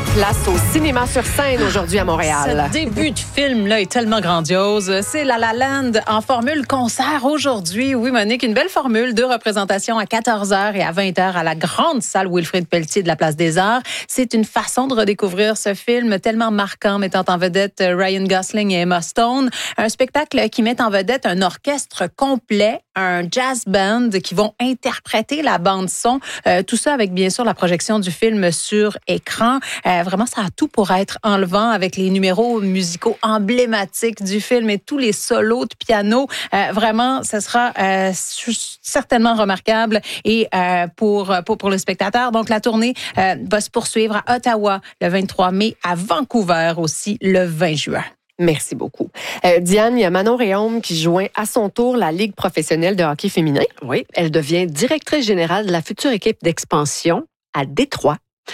Place au cinéma sur scène aujourd'hui à Montréal. Ce début de film-là est tellement grandiose. C'est La La Land en formule concert aujourd'hui. Oui, Monique, une belle formule. 2 représentations à 14h et à 20h à la grande salle Wilfrid Pelletier de la Place des Arts. C'est une façon de redécouvrir ce film tellement marquant, mettant en vedette Ryan Gosling et Emma Stone. Un spectacle qui met en vedette un orchestre complet, un jazz band qui vont interpréter la bande-son. Tout ça avec, bien sûr, la projection du film sur écran. Vraiment, ça a tout pour être enlevant avec les numéros musicaux emblématiques du film et tous les solos de piano. Vraiment, ce sera certainement remarquable et pour le spectateur. Donc, la tournée va se poursuivre à Ottawa le 23 mai, à Vancouver aussi le 20 juin. Merci beaucoup. Diane, il y a Manon Réaume qui joint à son tour la Ligue professionnelle de hockey féminin. Oui, elle devient directrice générale de la future équipe d'expansion à Détroit.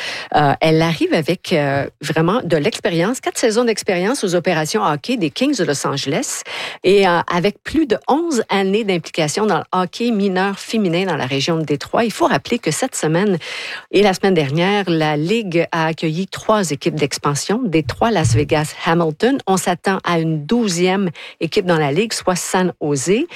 Elle arrive avec vraiment de l'expérience, 4 saisons d'expérience aux opérations hockey des Kings de Los Angeles et avec plus de 11 années d'implication dans le hockey mineur féminin dans la région de Détroit. Il faut rappeler que cette semaine et la semaine dernière, la Ligue a accueilli 3 équipes d'expansion, Détroit, Las Vegas, Hamilton. On s'attend à une 12e équipe dans la Ligue, soit San Jose.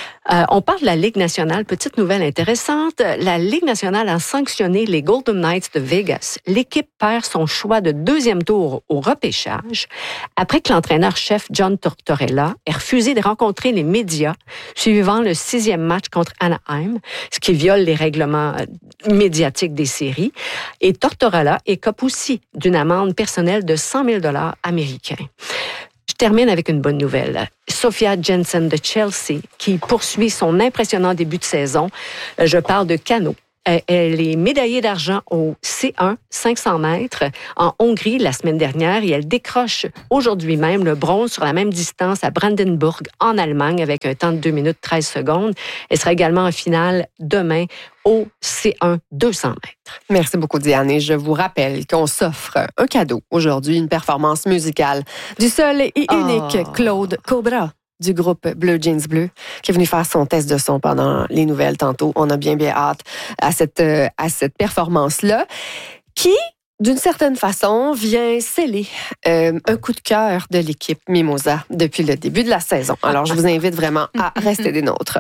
On parle de la Ligue nationale. Petite nouvelle intéressante. La Ligue nationale a sanctionné les Golden Knights de Vegas. L'équipe perd son choix de 2e tour au repêchage après que l'entraîneur-chef John Tortorella ait refusé de rencontrer les médias suivant le 6e match contre Anaheim, ce qui viole les règlements médiatiques des séries. Et Tortorella écope aussi d'une amende personnelle de 100 000 $ américains. Je termine avec une bonne nouvelle. Sophia Jensen de Chelsea, qui poursuit son impressionnant début de saison. Je parle de canot. Elle est médaillée d'argent au C1 500 mètres en Hongrie la semaine dernière et elle décroche aujourd'hui même le bronze sur la même distance à Brandenburg en Allemagne avec un temps de 2 minutes 13 secondes. Elle sera également en finale demain au C1 200 mètres. Merci beaucoup, Diane. Et je vous rappelle qu'on s'offre un cadeau aujourd'hui, une performance musicale du seul et unique Claude Cobra du groupe Bleu Jeans Bleu, qui est venu faire son test de son pendant les nouvelles tantôt. On a bien hâte à cette performance-là, qui, d'une certaine façon, vient sceller un coup de cœur de l'équipe Mimosa depuis le début de la saison. Alors, je vous invite vraiment à rester des nôtres.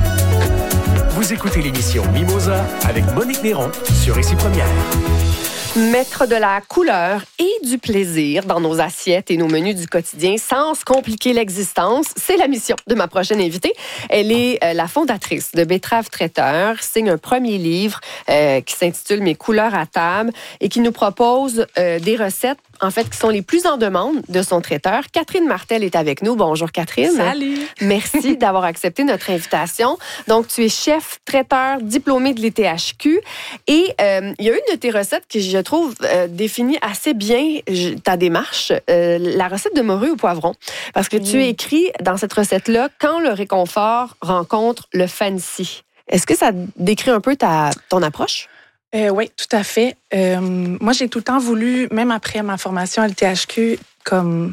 Vous écoutez l'émission Mimosa avec Monique Néron sur Ici Première. Mettre de la couleur et du plaisir dans nos assiettes et nos menus du quotidien sans se compliquer l'existence, c'est la mission de ma prochaine invitée. Elle est la fondatrice de Betterave Traiteur, signe un premier livre qui s'intitule « Mes couleurs à table » et qui nous propose des recettes en fait, qui sont les plus en demande de son traiteur. Catherine Martel est avec nous. Bonjour, Catherine. Salut. Merci d'avoir accepté notre invitation. Donc, tu es chef traiteur diplômé de l'ETHQ et il y a une de tes recettes que je trouve définit assez bien ta démarche, la recette de morue au poivron. Parce que tu écris dans cette recette-là « Quand le réconfort rencontre le fancy ». Est-ce que ça décrit un peu ton approche? Oui, tout à fait. Moi, j'ai tout le temps voulu, même après ma formation à l'ETHQ, comme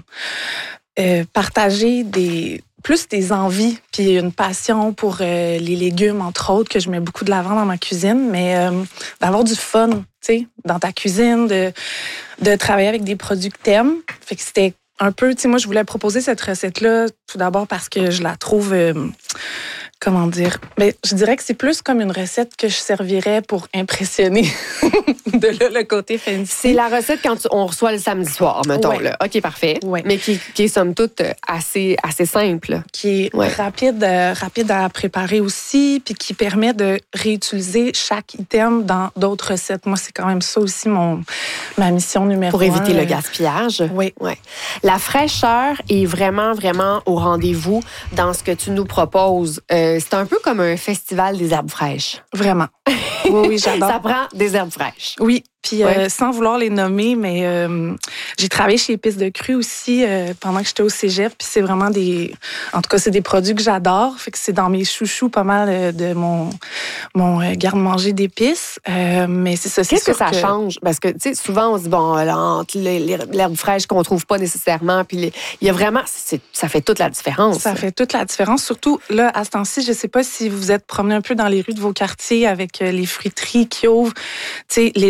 partager plus des envies puis une passion pour les légumes, entre autres, que je mets beaucoup de l'avant dans ma cuisine, mais d'avoir du fun, tu sais, dans ta cuisine, de travailler avec des produits que t'aimes. Fait que c'était un peu, tu sais, moi, je voulais proposer cette recette-là tout d'abord parce que je la trouve... comment dire? Mais je dirais que c'est plus comme une recette que je servirais pour impressionner de là, le côté fancy. C'est la recette quand on reçoit le samedi soir, mettons. Ouais. Là. OK, parfait. Ouais. Mais qui est, somme toute, assez simple. Qui est rapide à préparer aussi, puis qui permet de réutiliser chaque item dans d'autres recettes. Moi, c'est quand même ça aussi ma mission numéro 1. Pour éviter le gaspillage. Oui. Ouais. La fraîcheur est vraiment, vraiment au rendez-vous dans ce que tu nous proposes. C'est un peu comme un festival des herbes fraîches. Vraiment. Oui, j'adore. Ça prend des herbes fraîches. Oui. Puis sans vouloir les nommer, mais j'ai travaillé chez Épices de Cru aussi pendant que j'étais au cégep. Puis c'est vraiment en tout cas, c'est des produits que j'adore. Fait que c'est dans mes chouchous pas mal de mon garde-manger d'épices. Mais c'est ça. Qu'est-ce que ça change? Parce que, tu sais, souvent, on se dit, bon, entre l'herbe fraîche qu'on trouve pas nécessairement, puis il y a vraiment... ça fait toute la différence. Ça fait toute la différence. Surtout, là, à ce temps-ci, je sais pas si vous êtes promené un peu dans les rues de vos quartiers avec les fruiteries qui ouvrent. Tu sais, les étals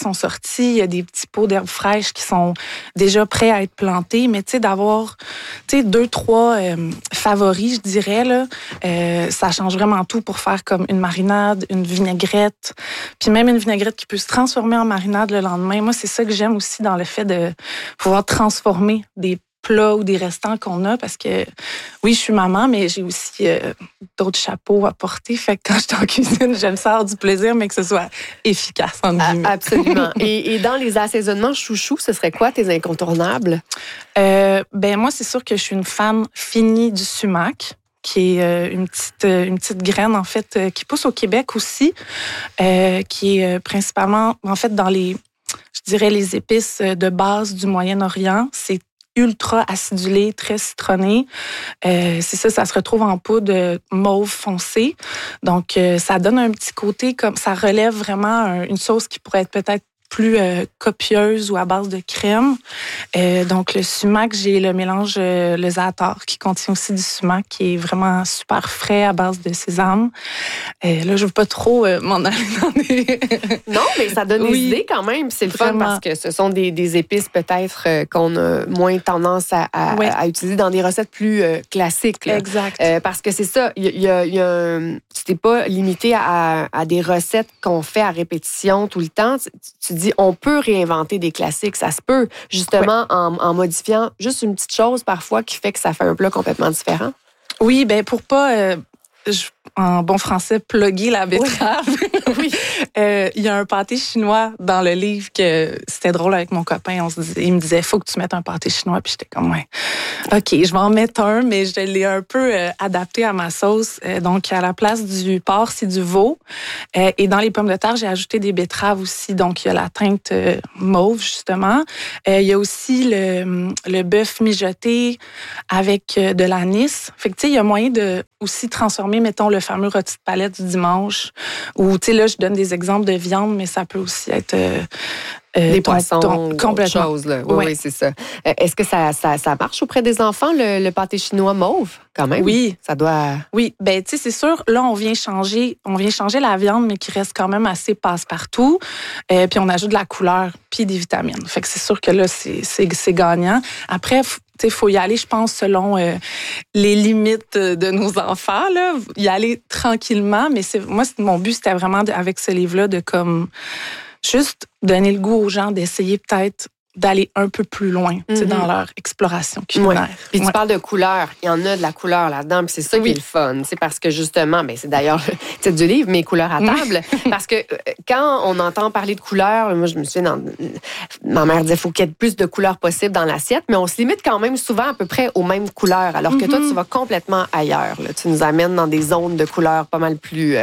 sont sortis, il y a des petits pots d'herbes fraîches qui sont déjà prêts à être plantés, mais tu sais, d'avoir 2, 3 favoris, je dirais, là, ça change vraiment tout pour faire comme une marinade, une vinaigrette, puis même une vinaigrette qui peut se transformer en marinade le lendemain. Moi, c'est ça que j'aime aussi dans le fait de pouvoir transformer des plats ou des restants qu'on a, parce que oui, je suis maman, mais j'ai aussi d'autres chapeaux à porter. Fait que quand je suis en cuisine, j'aime ça avoir du plaisir, mais que ce soit efficace, entre guillemets. Absolument. Et dans les assaisonnements chouchous, ce serait quoi tes incontournables? Moi, c'est sûr que je suis une fan finie du sumac, qui est une petite graine, en fait, qui pousse au Québec aussi, qui est principalement, en fait, dans les épices de base du Moyen-Orient. C'est ultra acidulé, très citronné. C'est ça se retrouve en poudre mauve foncé. Donc, ça donne un petit côté comme ça relève vraiment une sauce qui pourrait être peut-être plus copieuse ou à base de crème. Donc, le sumac, j'ai le mélange, le za'atar, qui contient aussi du sumac, qui est vraiment super frais à base de sésame. Là, je veux pas trop m'en aller dans des... Non, mais ça donne des idées quand même. C'est le fun parce que ce sont des épices peut-être qu'on a moins tendance à utiliser dans des recettes plus classiques. Là. Exact. Parce que c'est ça, tu t'es pas limité à des recettes qu'on fait à répétition tout le temps. Tu dis, on peut réinventer des classiques. Ça se peut, justement, en modifiant juste une petite chose parfois qui fait que ça fait un plat complètement différent. Oui, bien, pour pas, en bon français, plugger la betterave. Oui. Il y a un pâté chinois dans le livre que c'était drôle avec mon copain. Il me disait, faut que tu mettes un pâté chinois. Puis j'étais comme, ouais, OK, je vais en mettre un, mais je l'ai un peu adapté à ma sauce. Donc, à la place du porc, c'est du veau. Et dans les pommes de terre, j'ai ajouté des betteraves aussi. Donc, il y a la teinte mauve, justement. Il y a aussi le bœuf mijoté avec de l'anis. Fait que, tu sais, il y a moyen de aussi transformer, mettons, le fameux rôti de palette du dimanche. Ou, tu sais, là, je donne des exemples de viande, mais ça peut aussi être... des poissons, complètement. Choses, là. Oui, c'est ça. Est-ce que ça marche auprès des enfants, le pâté chinois mauve, quand même? Oui. Ça doit... Oui, bien, tu sais, c'est sûr, là, on vient changer la viande, mais qui reste quand même assez passe-partout. Puis on ajoute de la couleur, puis des vitamines. Fait que c'est sûr que là, c'est gagnant. Après, il faut y aller, je pense, selon les limites de nos enfants, là. Y aller tranquillement, mais mon but, c'était vraiment, avec ce livre-là, de comme... juste donner le goût aux gens d'essayer peut-être d'aller un peu plus loin dans leur exploration culinaire. Ouais. Puis tu parles de couleur. Il y en a de la couleur là-dedans. Puis c'est ça qui est le fun. C'est parce que justement, c'est d'ailleurs le titre du livre, mes couleurs à table. Parce que quand on entend parler de couleurs, moi je me souviens, ma mère disait qu'il faut qu'il y ait plus de couleurs possible dans l'assiette, mais on se limite quand même souvent à peu près aux mêmes couleurs. Alors que toi, tu vas complètement ailleurs. Là. Tu nous amènes dans des zones de couleurs pas mal plus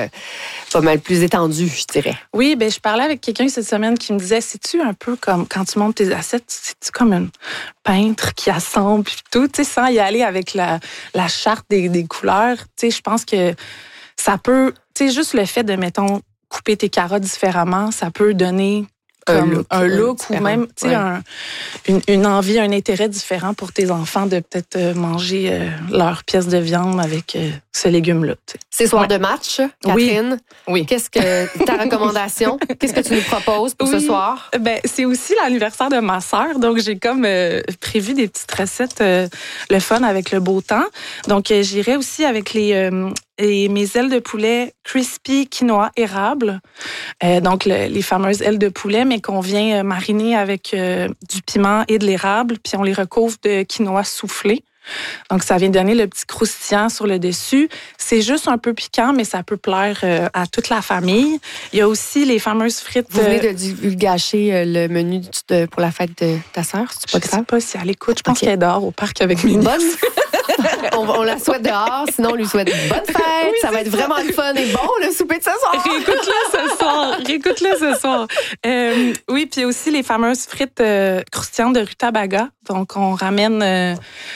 étendues, je dirais. Oui, je parlais avec quelqu'un cette semaine qui me disait, c'est-tu un peu comme quand tu montes tes assiettes, c'est-tu comme une peintre qui assemble puis tout, tu sais, sans y aller avec la charte des couleurs. Tu sais, je pense que ça peut, tu sais, juste le fait de, mettons, couper tes carottes différemment, ça peut donner un look ou même, tu sais, une envie, un intérêt différent pour tes enfants de peut-être manger leur pièce de viande avec ce légume-là. Tu sais. C'est soir de match, Catherine. Oui. Qu'est-ce que ta recommandation? Qu'est-ce que tu nous proposes pour ce soir? C'est aussi l'anniversaire de ma sœur, donc j'ai comme prévu des petites recettes le fun avec le beau temps. Donc j'irai aussi avec mes ailes de poulet crispy quinoa érable. Donc, les fameuses ailes de poulet, mais qu'on vient mariner avec du piment et de l'érable, puis on les recouvre de quinoa soufflé. Donc, ça vient donner le petit croustillant sur le dessus. C'est juste un peu piquant, mais ça peut plaire à toute la famille. Il y a aussi les fameuses frites... Vous venez de divulgacher le menu pour la fête de ta sœur? Je ne sais pas si elle écoute. Je pense qu'elle est dehors au parc avec mes bonne. On la souhaite dehors, sinon on lui souhaite bonne fête. Oui, ça va être vraiment le fun et bon, le souper de ce soir. Réécoute-le ce soir. Oui, puis aussi les fameuses frites croustillantes de rutabaga. Donc, on ramène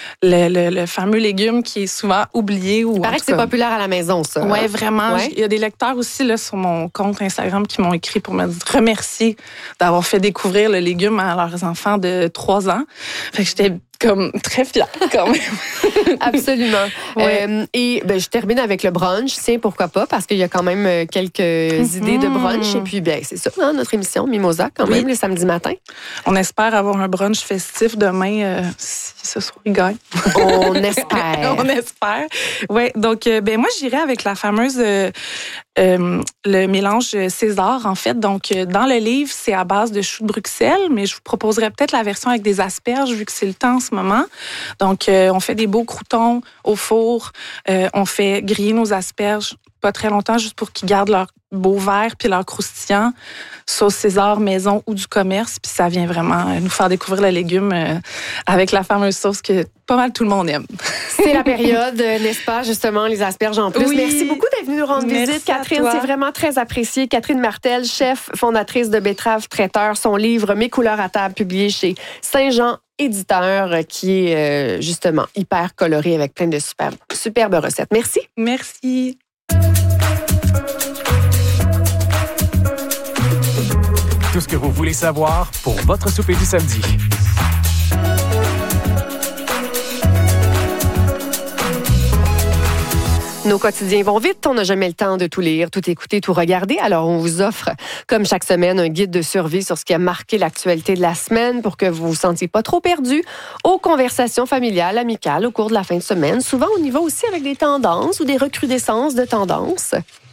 le fameux légume qui est souvent oublié. Il paraît que c'est populaire à la maison, ça. Oui, vraiment. Ouais. Il y a des lecteurs aussi là, sur mon compte Instagram qui m'ont écrit pour me remercier d'avoir fait découvrir le légume à leurs enfants de 3 ans. Fait que j'étais comme très fière quand même. Absolument. Ouais. Je termine avec le brunch. Tiens, pourquoi pas, parce qu'il y a quand même quelques idées de brunch. Et puis, c'est ça, notre émission Mimosa, quand même, les samedis matins. On espère avoir un brunch festif demain, si ce soir il gagne. On espère. On espère. Oui, donc, moi, j'irais avec la fameuse... le mélange César, en fait. Donc, dans le livre, c'est à base de choux de Bruxelles, mais je vous proposerais peut-être la version avec des asperges, vu que c'est le temps en ce moment. Donc, on fait des beaux croûtons au four. On fait griller nos asperges pas très longtemps, juste pour qu'ils gardent leur beau vert puis leur croustillant. Sauce César maison ou du commerce. Puis ça vient vraiment nous faire découvrir le légume avec la fameuse sauce que pas mal tout le monde aime. C'est la période, n'est-ce pas, justement, les asperges en plus. Oui. Merci beaucoup d'être venue nous rendre visite, Catherine. C'est vraiment très apprécié. Catherine Martel, chef, fondatrice de Betterave Traiteur, son livre Mes couleurs à table, publié chez Saint-Jean Éditeur, qui est justement hyper coloré avec plein de superbes recettes. Merci. Merci. Tout ce que vous voulez savoir pour votre souper du samedi. Nos quotidiens vont vite, on n'a jamais le temps de tout lire, tout écouter, tout regarder. Alors, on vous offre, comme chaque semaine, un guide de survie sur ce qui a marqué l'actualité de la semaine pour que vous vous sentiez pas trop perdu aux conversations familiales, amicales au cours de la fin de semaine. Souvent, on y va aussi avec des tendances ou des recrudescences de tendances.